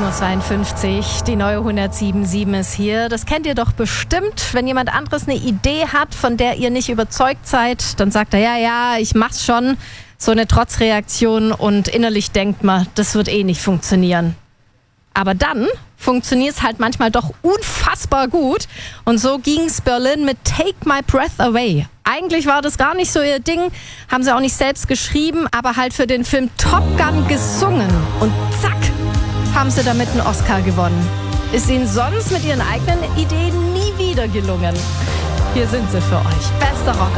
7:52 Uhr, die neue 107.7 ist hier. Das kennt ihr doch bestimmt. Wenn jemand anderes eine Idee hat, von der ihr nicht überzeugt seid, dann sagt er, ja, ich mach's schon. So eine Trotzreaktion und innerlich denkt man, das wird eh nicht funktionieren. Aber dann funktioniert es halt manchmal doch unfassbar gut. Und so ging's Berlin mit Take My Breath Away. Eigentlich war das gar nicht so ihr Ding, haben sie auch nicht selbst geschrieben, aber halt für den Film Top Gun gesungen. Und zack, haben sie damit einen Oscar gewonnen. Ist ihnen sonst mit ihren eigenen Ideen nie wieder gelungen. Hier sind sie für euch. Bester Rocker.